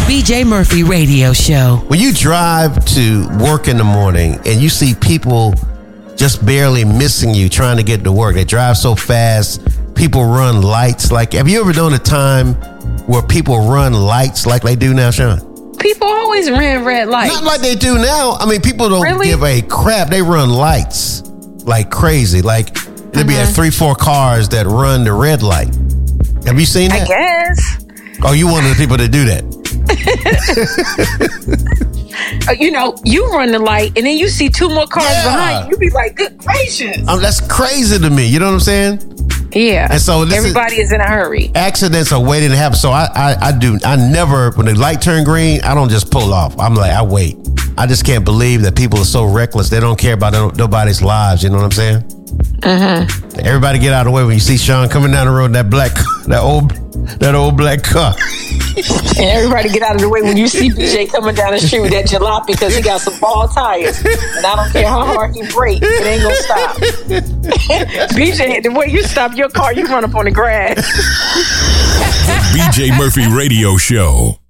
BJ Murphy Radio Show. When you drive to work in the morning and you see people just barely missing you trying to get to work, they drive so fast, people run lights. Like, have you ever known a time where people run lights like they do now, Sean? People always ran red lights. Not like they do now. I mean, people don't give a crap. They run lights like crazy. Like, there'd be 3-4 cars that run the red light. Have you seen that? I guess. Oh, you one of the people that do that? You run the light and then you see 2 more cars behind you. You be like, good gracious. That's crazy to me. You know what I'm saying? Yeah. And so everybody is in a hurry. Accidents are waiting to happen. So I never, when the light turn green, I don't just pull off. I'm like, I wait. I just can't believe that people are so reckless. They don't care about nobody's lives. You know what I'm saying? Mm-hmm. Everybody get out of the way when you see Sean coming down the road in that old black car. And everybody get out of the way when you see BJ coming down the street with that jalopy because he got some ball tires. And I don't care how hard he brakes, it ain't gonna stop. BJ, the way you stop your car, you run up on the grass. The BJ Murphy Radio Show.